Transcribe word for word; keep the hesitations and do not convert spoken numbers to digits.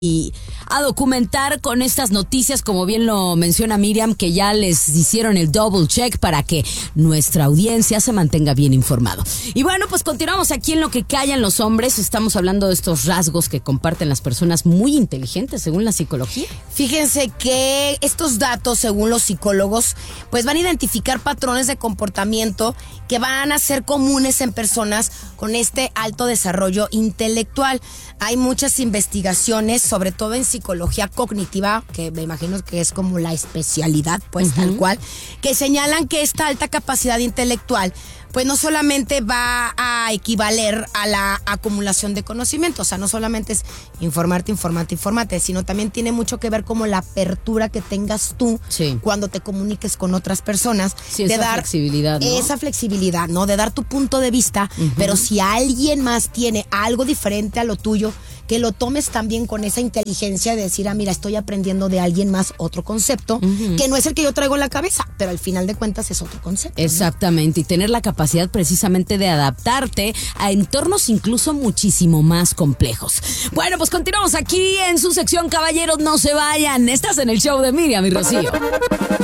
y a documentar con estas noticias, como bien lo menciona Miriam, que ya les hicieron el double check para que nuestra audiencia se mantenga bien informado. Y bueno, pues continuamos aquí en Lo que callan los hombres. Estamos hablando de estos rasgos que comparten las personas muy inteligentes según la psicología. Fíjense que estos datos, según los psicólogos, pues van a identificar patrones de comportamiento que van a ser comunes en personas con este alto desarrollo intelectual. Hay muchas investigaciones, sobre todo en psicología cognitiva, que me imagino que es como la especialidad, pues uh-huh. tal cual, que señalan que esta alta capacidad intelectual pues no solamente va a equivaler a la acumulación de conocimiento, o sea, no solamente es informarte, informarte, informarte, sino también tiene mucho que ver como la apertura que tengas tú sí. cuando te comuniques con otras personas. Sí, de esa dar flexibilidad, ¿no? Esa flexibilidad, ¿no? De dar tu punto de vista, uh-huh. pero si alguien más tiene algo diferente a lo tuyo, que lo tomes también con esa inteligencia de decir, ah, mira, estoy aprendiendo de alguien más otro concepto, uh-huh. que no es el que yo traigo en la cabeza, pero al final de cuentas es otro concepto. Exactamente, ¿no? Y tener la capacidad precisamente de adaptarte a entornos incluso muchísimo más complejos. Bueno, pues continuamos aquí en su sección, caballeros, no se vayan. Estás en el show de Miriam y Rocío.